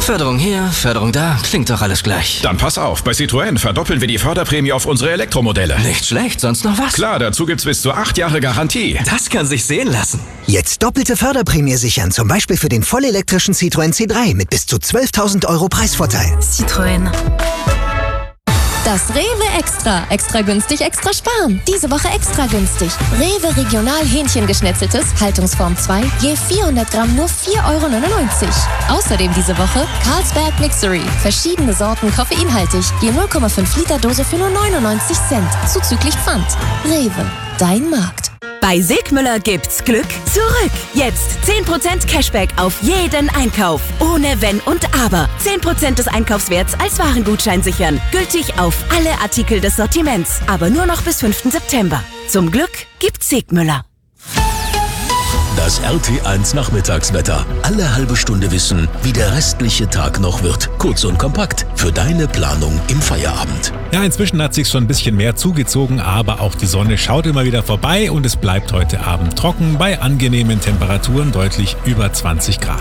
Förderung hier, Förderung da, klingt doch alles gleich. Dann pass auf, bei Citroën verdoppeln wir die Förderprämie auf unsere Elektromodelle. Nicht schlecht, sonst noch was? Klar, dazu gibt's bis zu 8 Jahre Garantie. Das kann sich sehen lassen. Jetzt doppelte Förderprämie sichern, zum Beispiel für den vollelektrischen Citroën C3 mit bis zu 12.000 € Preisvorteil. Citroën. Das Rewe Extra. Extra günstig, extra sparen. Diese Woche extra günstig. Rewe Regional Hähnchengeschnetzeltes, Haltungsform 2, je 400 Gramm nur 4,99 €. Außerdem diese Woche Carlsberg Mixery. Verschiedene Sorten koffeinhaltig, je 0,5 Liter Dose für nur 99 Cent. Zuzüglich Pfand. Rewe, dein Markt. Bei Sigmüller gibt's Glück zurück. Jetzt 10% Cashback auf jeden Einkauf. Ohne Wenn und Aber. 10% des Einkaufswerts als Warengutschein sichern. Gültig auf alle Artikel des Sortiments. Aber nur noch bis 5. September. Zum Glück gibt's Sigmüller. Das RT1 Nachmittagswetter. Alle halbe Stunde wissen, wie der restliche Tag noch wird. Kurz und kompakt für deine Planung im Feierabend. Ja, inzwischen hat sich's schon ein bisschen mehr zugezogen, aber auch die Sonne schaut immer wieder vorbei und es bleibt heute Abend trocken bei angenehmen Temperaturen deutlich über 20 Grad.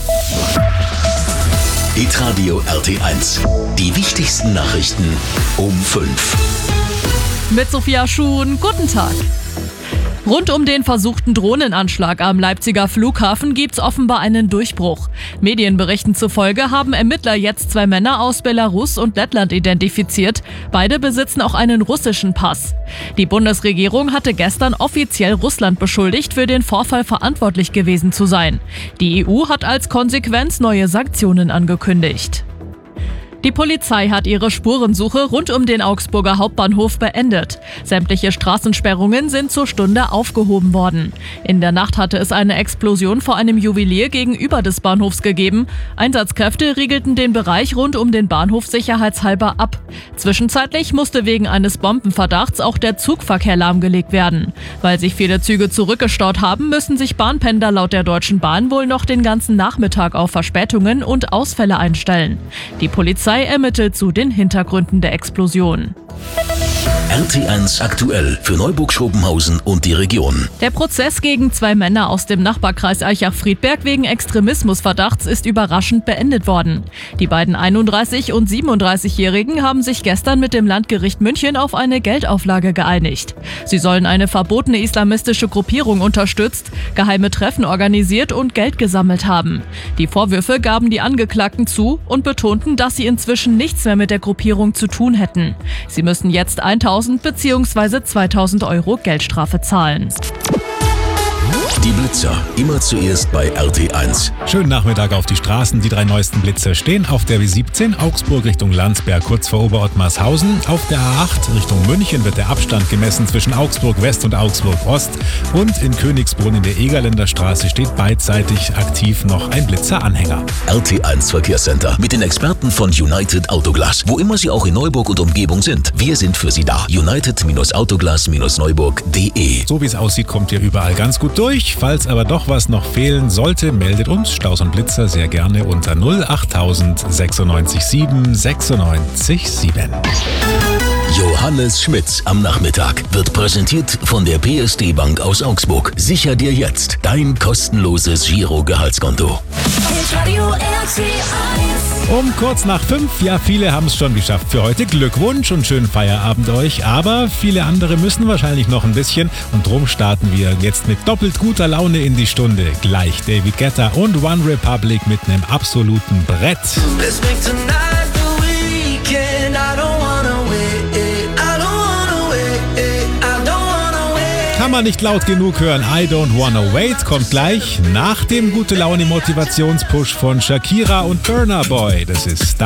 Hitradio RT1. Die wichtigsten Nachrichten um 5. Mit Sophia Schuhn, guten Tag. Rund um den versuchten Drohnenanschlag am Leipziger Flughafen gibt's offenbar einen Durchbruch. Medienberichten zufolge haben Ermittler jetzt 2 Männer aus Belarus und Lettland identifiziert. Beide besitzen auch einen russischen Pass. Die Bundesregierung hatte gestern offiziell Russland beschuldigt, für den Vorfall verantwortlich gewesen zu sein. Die EU hat als Konsequenz neue Sanktionen angekündigt. Die Polizei hat ihre Spurensuche rund um den Augsburger Hauptbahnhof beendet. Sämtliche Straßensperrungen sind zur Stunde aufgehoben worden. In der Nacht hatte es eine Explosion vor einem Juwelier gegenüber des Bahnhofs gegeben. Einsatzkräfte riegelten den Bereich rund um den Bahnhof sicherheitshalber ab. Zwischenzeitlich musste wegen eines Bombenverdachts auch der Zugverkehr lahmgelegt werden. Weil sich viele Züge zurückgestaut haben, müssen sich Bahnpendler laut der Deutschen Bahn wohl noch den ganzen Nachmittag auf Verspätungen und Ausfälle einstellen. Die Polizei ermittelt zu den Hintergründen der Explosion. RT1 aktuell für Neuburg-Schopenhausen und die Region. Der Prozess gegen 2 Männer aus dem Nachbarkreis Aichach-Friedberg wegen Extremismusverdachts ist überraschend beendet worden. Die beiden 31- und 37-Jährigen haben sich gestern mit dem Landgericht München auf eine Geldauflage geeinigt. Sie sollen eine verbotene islamistische Gruppierung unterstützt, geheime Treffen organisiert und Geld gesammelt haben. Die Vorwürfe gaben die Angeklagten zu und betonten, dass sie inzwischen nichts mehr mit der Gruppierung zu tun hätten. Sie müssen jetzt 1.000 bzw. 2.000 € Geldstrafe zahlen. Die Blitzer, immer zuerst bei RT1. Schönen Nachmittag auf die Straßen. Die 3 neuesten Blitzer stehen auf der W17 Augsburg Richtung Landsberg, kurz vor Oberottmarshausen. Auf der A8 Richtung München wird der Abstand gemessen zwischen Augsburg West und Augsburg Ost. Und in Königsbrunn in der Egerländer Straße steht beidseitig aktiv noch ein Blitzeranhänger. RT1 Verkehrscenter mit den Experten von United Autoglas. Wo immer Sie auch in Neuburg und Umgebung sind, wir sind für Sie da. United-Autoglas-Neuburg.de. So wie es aussieht, kommt ihr überall ganz gut durch. Falls aber doch was noch fehlen sollte, meldet uns Staus und Blitzer sehr gerne unter 08000 96 7 96 7. Johannes Schmitz am Nachmittag wird präsentiert von der PSD Bank aus Augsburg. Sicher dir jetzt dein kostenloses Giro-Gehaltskonto. Um kurz nach 5, ja, viele haben es schon geschafft für heute. Glückwunsch und schönen Feierabend euch. Aber viele andere müssen wahrscheinlich noch ein bisschen. Und drum starten wir jetzt mit doppelt guter Laune in die Stunde. Gleich David Guetta und One Republic mit einem absoluten Brett. Kann man nicht laut genug hören. I Don't Wanna Wait kommt gleich nach dem Gute Laune Motivationspush von Shakira und Burna Boy. Das ist